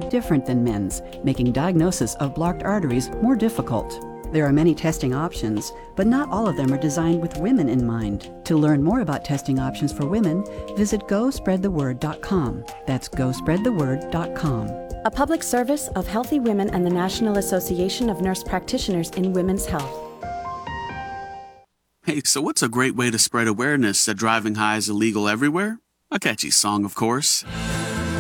different than men's, making diagnosis of blocked arteries more difficult. There are many testing options, but not all of them are designed with women in mind. To learn more about testing options for women, visit GoSpreadTheWord.com. That's GoSpreadTheWord.com. A public service of Healthy Women and the National Association of Nurse Practitioners in Women's Health. Hey, so what's a great way to spread awareness that driving high is illegal everywhere? A catchy song, of course.